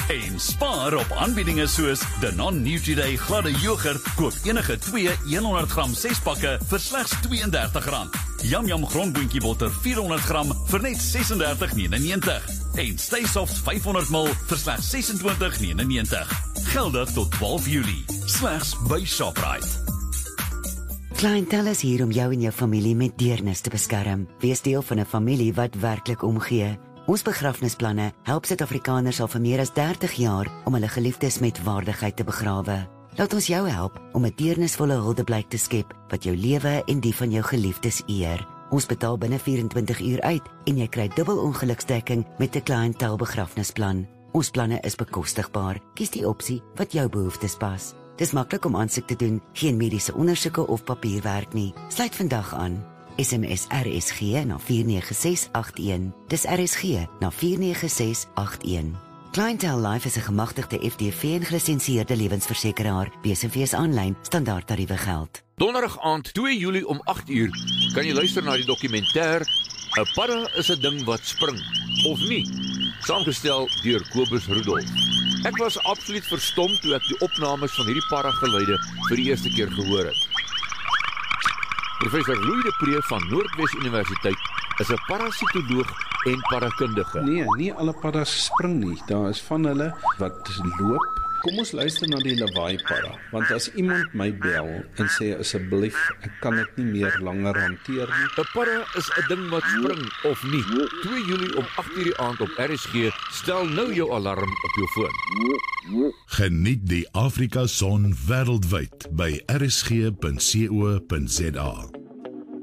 En spaar op aanbiedinge soos Danone Nutri-Day gladde yoghurt, koop enige 2 100 gram 6 pakke vir slegs R32. Yum Yum grondboontjie botter 400 gram vir net R36,99. En Stay Soft 500 ml vir slegs R26,99. Geldig tot 12 Julie. Slegs by Shoprite. Clientele is hier om jou en jou familie met deernis te beskerm. Wees deel van 'n familie wat werklik omgee. Ons begrafnisplanne help Suid-Afrikaners al vir meer as 30 jaar om hulle geliefdes met waardigheid te begrawe. Laat ons jou help om 'n deernisvolle huldeblyk te skep wat jou lewe en die van jou geliefdes eer. Ons betaal binne 24 uur uit en jy kry dubbel ongeluksdekking met 'n clientele begrafnisplan. Ons planne is bekostigbaar. Kies die opsie wat jou behoeftes pas. Dis maklik om aansoek te doen, geen mediese ondersoeke of papierwerk nie. Sluit vandag aan. SMS RSG na 49681. Dis RSG na 49681. Clientele Life is 'n gemagtigde FDV en gelisensieerde lewensversekeraar. BSV's aanlyn standaardtariewe geld. Donderdag aand 2 Julie om 8 uur kan jy luister na die dokumentêr 'n Padda is 'n ding wat spring, of nie, saamgestel deur Kobus Rudolf. Ek was absoluut verstom toe ek die opnames van hierdie padda geluide vir die eerste keer gehoor het. Professor Louis de Pre van Noordwes Universiteit is 'n parasitoloog en paddakundige. Nee, nie alle paddas spring nie. Daar is van hulle wat loop. Kom ons luister na die lawaai padda, want as iemand my bel en sê asseblief, ek kan dit nie meer langer hanteer nie. 'n Padda is 'n ding wat spring, of nie. 2 Julie om 8 uur die aand op RSG. Stel nou jou alarm op jou foon. Geniet die Afrika Son wêreldwyd by rsg.co.za.